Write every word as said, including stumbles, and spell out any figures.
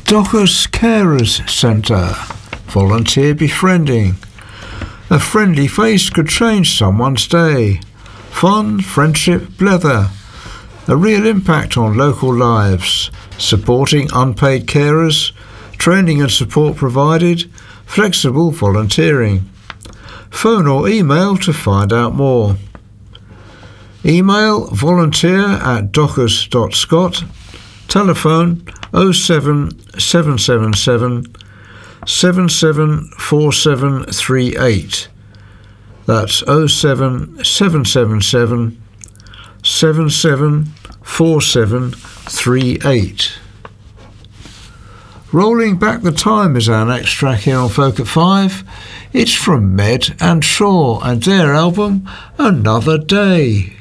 Dockers Carers Centre. Volunteer befriending. A friendly face could change someone's day. Fun, friendship, blether. A real impact on local lives. Supporting unpaid carers. Training and support provided. Flexible volunteering. Phone or email to find out more. Email volunteer at dockers dot scot. Telephone oh seven seven seven seven seven seven four seven three eight. That's oh seven seven seven seven seven seven four seven three eight. Rolling Back the Time is our next track here on Folk at Five. It's from Med and Shaw and their album Another Day.